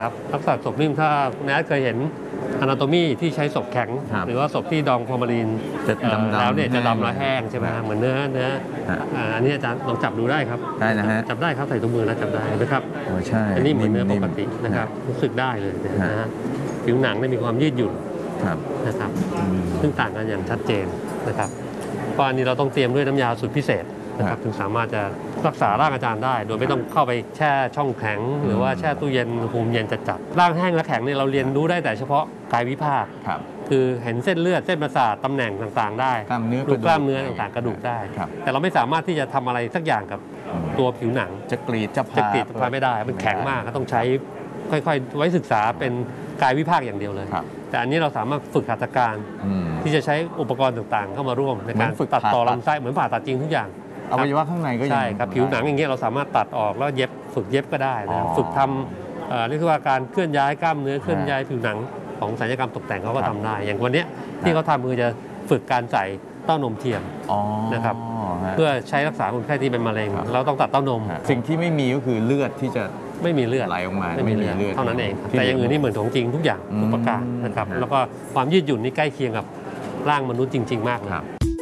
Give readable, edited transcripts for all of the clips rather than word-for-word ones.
ครับลักษณะศพนิ่มถ้าคุณแอดเคยเห็นอนาโตมีที่ใช้ศพแข็งหรือว่าศพที่ดองฟอร์มาลีนแล้วเนี่ยจะดำและแห้งใช่ไหมเหมือนเนื้ออันนี้อาจารย์ลองจับดูได้ครับได้นะฮะจับได้ครับใส่ถุงมือแล้วจับได้นะครับใช่อันนี้เหมือนเนื้อปกตินะครับรู้สึกได้เลยนะฮะผิวหนังได้มีความยืดหยุ่นนะครับซึ่งต่างกันอย่างชัดเจนนะครับเพราะอันนี้เราต้องเตรียมด้วยน้ำยาสูตรพิเศษนะครับถึงสามารถจะรักษาร่างอาจารย์ได้โดยไม่ต้องเข้าไปแช่ช่องแข็งหรือว่าแช่ตู้เย็นอุณหภูมิเย็นจัดๆร่างแห้งและแข็งเนี่ยเราเรียนรู้ได้แต่เฉพาะกายวิภาคคือเห็นเส้นเลือดเส้นประสาทตำแหน่งต่างๆได้ดูกล้ามเนื้อต่างๆกระดูกได้แต่เราไม่สามารถที่จะทำอะไรสักอย่างกับตัวผิวหนังจะกรีดจะพาไม่ได้มันแข็งมากก็ต้องใช้ค่อยๆไว้ศึกษาเป็นกายวิภาคอย่างเดียวเลยแต่อันนี้เราสามารถฝึกหัตถการที่จะใช้อุปกรณ์ต่างๆเข้ามาร่วมในการตัดต่อลำไส้เหมือนผ่าตัดจริงทุกอย่างอวัยวะข้างในก็ยังใช่ครับผิวหนังอย่างเงี้ยเราสามารถตัดออกแล้วฝึกเย็บก็ได้นะฝึกทำเรียกว่าการเคลื่อนย้ายกล้ามเนื้อเคลื่อนย้ายผิวหนังของศัลยกรรมตกแต่งเขาก็ทำได้อย่างวันนี้ที่เขาทำคือจะฝึกการใส่เต้านมเทียมนะครับเพื่อใช้รักษาคนไข้ที่เป็นมะเร็งเราต้องตัดเต้านมสิ่งที่ไม่มีก็คือเลือดที่จะไม่มีเลือดไหลออกมาไม่มีเลือดเท่านั้นเองแต่อย่างอื่นนี่เหมือนของจริงทุกอย่างทุกประการนะครับแล้วก็ความยืดหยุ่นนี่ใกล้เคียงกับร่างมนุษย์จริงๆมากเลย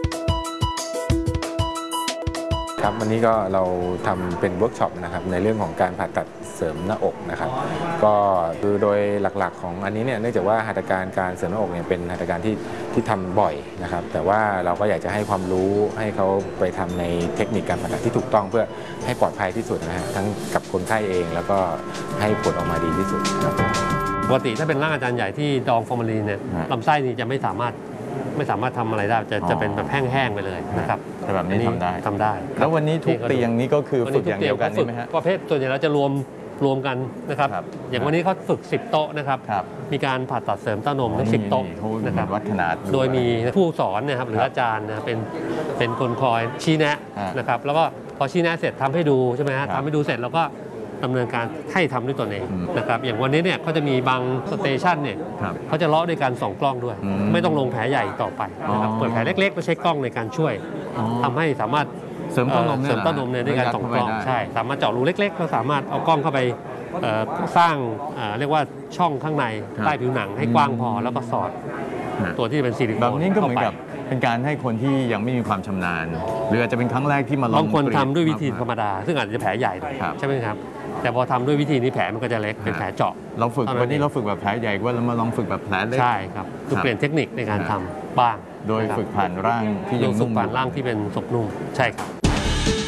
ครับวันนี้ก็เราทำเป็นเวิร์กช็อปนะครับในเรื่องของการผ่าตัดเสริมหน้าอกนะครับก็คือโดยหลักๆของอันนี้เนี่ยเนื่องจากว่าหัตถการเสริมหน้าอกเนี่ยเป็นหัตถการที่ทำบ่อยนะครับแต่ว่าเราก็อยากจะให้ความรู้ให้เขาไปทำในเทคนิคการผ่าตัดที่ถูกต้องเพื่อให้ปลอดภัยที่สุดนะฮะทั้งกับคนไข้เองแล้วก็ให้ผลออกมาดีที่สุดครับปกติถ้าเป็นร่างอาจารย์ใหญ่ที่ดองฟอร์มาลีนเนี่ยลำไส้นี่จะไม่สามารถทำอะไรได้จะเป็นแบบแห้งๆไปเลยนะครับแต่แบบนี้ทำได้แล้ววันนี้ทุกเตียงนี้ก็คือฝึกอย่างเดียวกันใช่ไหมฮะประเภทส่วนใหญ่เราจะรวมกันนะครับอย่างวันนี้เขาฝึก10โต๊ะนะครับมีการผ่าตัดเสริมเต้านมทั้ง10โต๊ะนะครับวัดขนาดโดยมีผู้สอนนะครับหรืออาจารย์นะเป็นคนคอยชี้แนะนะครับแล้วก็พอชี้แนะเสร็จทำให้ดูใช่ไหมฮะทำให้ดูเสร็จแล้วก็ดำเนินการให้ทำด้วยตนเองนะครับอย่างวันนี้เนี่ยเขาจะมีบางสเตชันเนี่ยเขาจะเลาะด้วยการส่องกล้องด้วยไม่ต้องลงแผลใหญ่ต่อไปนะครับเปิดแผลเล็กๆแล้วใช้กล้องในการช่วยทำให้สามารถเสริมเต้านมเนี่ยด้วยการส่องกล้องใช่สามารถเจาะรูเล็กๆแล้วสามารถเอากล้องเข้าไปสร้างเรียกว่าช่องข้างในใต้ผิวหนังให้กว้างพอแล้วก็สอดตัวที่เป็นซิลิโคนแบบนี้ก็เหมือนกับเป็นการให้คนที่ยังไม่มีความชำนาญหรืออาจจะเป็นครั้งแรกที่มาลองบางคนทำด้วยวิธีธรรมดาซึ่งอาจจะแผลใหญ่ใช่ไหมครับแต่พอทำด้วยวิธีนี้แผลมันก็จะเล็กเป็นแผลเจาะเราฝึกวันนี้เราฝึกแบบแผลใหญ่ว่าเรามาลองฝึกแบบแผลเล็กใช่ครับคือเปลี่ยนเทคนิคในการทำบ้างโดยฝึกผ่านร่างที่ยังนุ่มฝึกผ่านร่างที่เป็นศพนุ่มใช่ครับ